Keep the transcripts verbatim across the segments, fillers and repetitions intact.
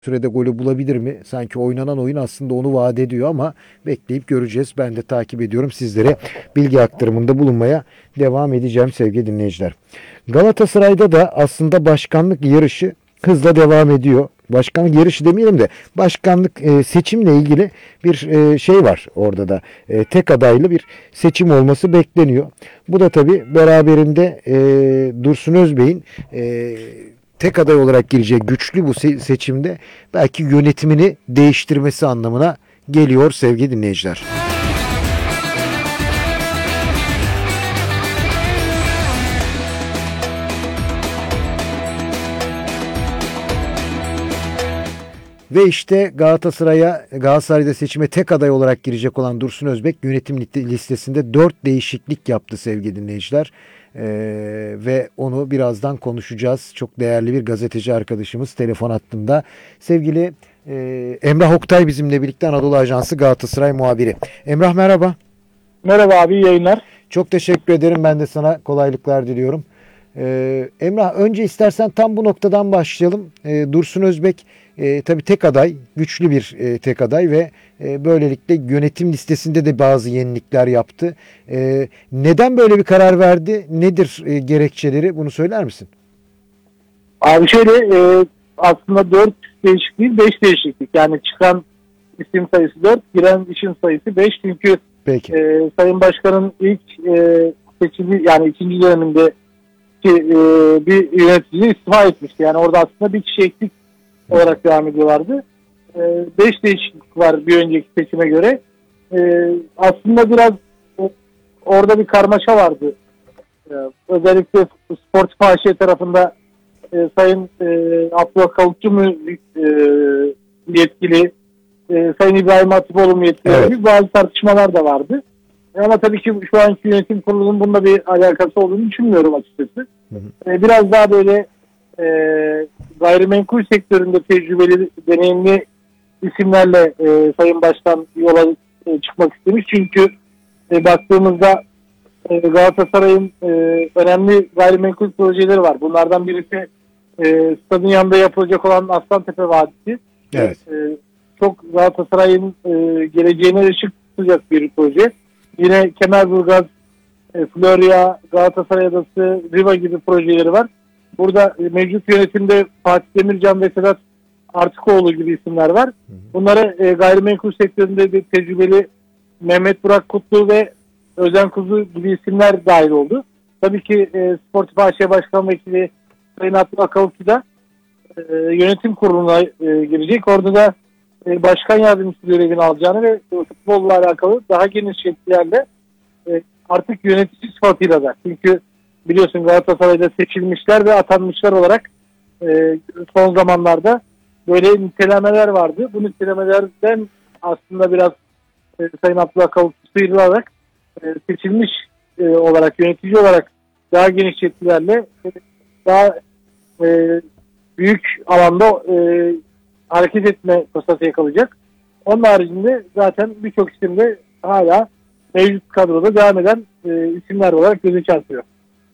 sürede golü bulabilir mi? Sanki oynanan oyun aslında onu vaat ediyor ama bekleyip göreceğiz. Ben de takip ediyorum. Sizlere bilgi aktarımında bulunmaya devam edeceğim sevgili dinleyiciler. Galatasaray'da da aslında başkanlık yarışı hızla devam ediyor. Başkanlık yarışı demeyelim de başkanlık e, seçimle ilgili bir e, şey var orada da. E, tek adaylı bir seçim olması bekleniyor. Bu da tabii beraberinde e, Dursun Özbek'in e, tek aday olarak gireceği güçlü bu seçimde belki yönetimini değiştirmesi anlamına geliyor sevgili dinleyiciler. Ve işte Galatasaray'a Galatasaray'da seçime tek aday olarak girecek olan Dursun Özbek yönetim listesinde dört değişiklik yaptı sevgili dinleyiciler. Ee, ve onu birazdan konuşacağız. Çok değerli bir gazeteci arkadaşımız telefon hattında. Sevgili e, Emrah Oktay bizimle birlikte, Anadolu Ajansı Galatasaray muhabiri. Emrah merhaba. Merhaba abi, iyi yayınlar. Çok teşekkür ederim. Ben de sana kolaylıklar diliyorum. Ee, Emrah, önce istersen tam bu noktadan başlayalım. Ee, Dursun Özbek e, tabii tek aday, güçlü bir e, tek aday ve e, böylelikle yönetim listesinde de bazı yenilikler yaptı. E, neden böyle bir karar verdi? Nedir e, gerekçeleri? Bunu söyler misin? Abi şöyle e, aslında dört değişiklik değil, beş değişiklik. Yani çıkan isim sayısı dört, giren isim sayısı beş. Çünkü Peki. E, Sayın Başkan'ın ilk e, seçimi, yani ikinci döneminde ki, e, bir yönetici istifa etmişti. Yani orada aslında bir kişi eksik olarak devam ediyorlardı. E, beş değişiklik var bir önceki seçime göre. E, aslında biraz e, orada bir karmaşa vardı. E, özellikle Sportif A Ş tarafında e, Sayın e, Abdullah Kavukçu mu e, yetkili, e, Sayın İbrahim Hatipoğlu mu yetkili, evet. Bazı tartışmalar da vardı. Ama tabii ki şu anki yönetim kurulunun bununla bir alakası olduğunu düşünmüyorum açıkçası. Hı hı. E, biraz daha böyle e, gayrimenkul sektöründe tecrübeli, deneyimli isimlerle e, Sayın Başkan yola e, çıkmak istemiş. Çünkü e, baktığımızda e, Galatasaray'ın e, önemli gayrimenkul projeleri var. Bunlardan birisi e, stadın yanında yapılacak olan Aslantepe Vadisi. Evet. E, çok Galatasaray'ın e, geleceğine ışık tutacak bir proje. Yine Kemerburgaz, e, Florya, Galatasaray Adası, Riva gibi projeleri var. Burada e, mevcut yönetimde Fatih Demircan ve Sedat Artıkoğlu gibi isimler var. Bunlara e, gayrimenkul sektöründe de tecrübeli Mehmet Burak Kutlu ve Özen Kuzu gibi isimler dahil oldu. Tabii ki e, Sportif A Ş Başkan Vekili Sayın Abdullah Kavukçu da e, yönetim kuruluna e, girecek. Orada da e, başkan yardımcısı görevini alacağını ve e, futbolla alakalı daha geniş yetkilerle e, artık yönetici sıfatıyla da. Çünkü biliyorsun Galatasaray'da seçilmişler ve atanmışlar olarak e, son zamanlarda böyle nitelemeler vardı. Bu nitelemelerden aslında biraz e, Sayın Abdullah Kavukçu sıyrılarak e, seçilmiş e, olarak, yönetici olarak daha geniş yetkilerle e, daha e, büyük alanda e, hareket etme fırsatı yakalayacak. Onun haricinde zaten birçok isim de hala mevcut kadroda devam eden e, isimler olarak göze çarpıyor.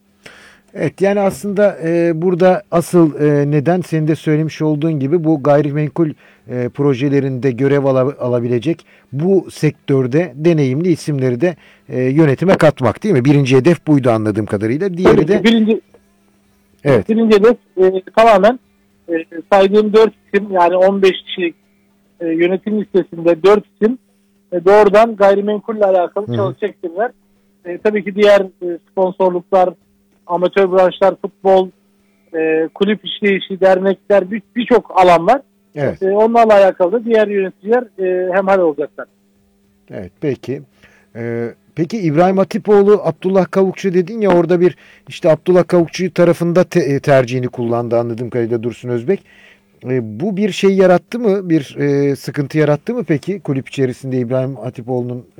Evet, yani aslında e, burada asıl e, neden senin de söylemiş olduğun gibi bu gayrimenkul e, projelerinde görev ala, alabilecek bu sektörde deneyimli isimleri de e, yönetime katmak, değil mi? Birinci hedef buydu anladığım kadarıyla. Diğeri de birinci, evet. birinci hedef e, tamamen e, saydığım dört isim, yani on beş kişilik e, yönetim listesinde dört isim e, doğrudan gayrimenkulle alakalı çalışacak isimler. E, tabii ki diğer e, sponsorluklar, amatör branşlar, futbol, e, kulüp işleyişi, dernekler, birçok bir alan var. Evet. E, onlarla alakalı diğer yöneticiler e, hemhal olacaklar. Evet, peki. Ee, peki İbrahim Hatipoğlu, Abdullah Kavukçu dedin ya, orada bir işte Abdullah Kavukçu tarafında te- tercihini kullandı anladığım kadarıyla Dursun Özbek. Ee, bu bir şey yarattı mı? Bir e, sıkıntı yarattı mı peki kulüp içerisinde İbrahim Hatipoğlu'nun e,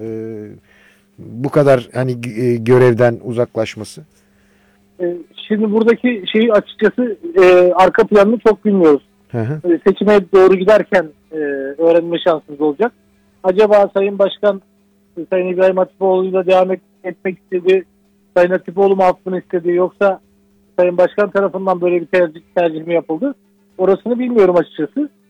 bu kadar hani e, görevden uzaklaşması? Şimdi buradaki şeyi açıkçası e, arka planını çok bilmiyoruz. Hı hı. E, seçime doğru giderken e, öğrenme şansımız olacak. Acaba Sayın Başkan e, Sayın İbrahim Hatipoğlu'yla devam et, etmek istedi, Sayın Hatipoğlu mu affını istedi, yoksa Sayın Başkan tarafından böyle bir tercih, tercih mi yapıldı? Orasını bilmiyorum açıkçası.